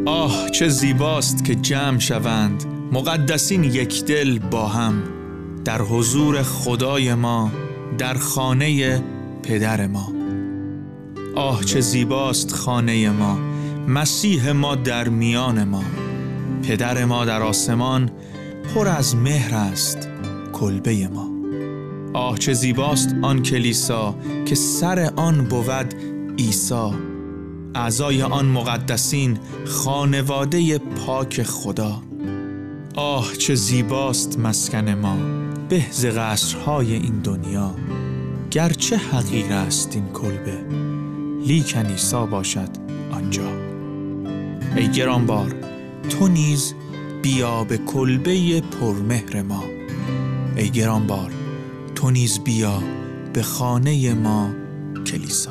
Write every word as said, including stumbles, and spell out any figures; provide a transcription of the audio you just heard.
آه چه زیباست که جمع شوند مقدسین یک دل با هم، در حضور خدای ما، در خانه پدر ما. آه چه زیباست خانه ما، مسیح ما در میان ما. پدر ما در آسمان پر از مهر است کلبه ما. آه چه زیباست آن کلیسا که سر آن بود عیسی، اعضای آن مقدسین خانواده پاک خدا. آه چه زیباست مسکن ما به ز قصرهای این دنیا، گرچه حقیر است این کلبه لیکن عیسی باشد آنجا. ای گرانبار تو نیز بیا به کلبه پرمهر ما، ای گرانبار تو نیز بیا به خانه ما کلیسا.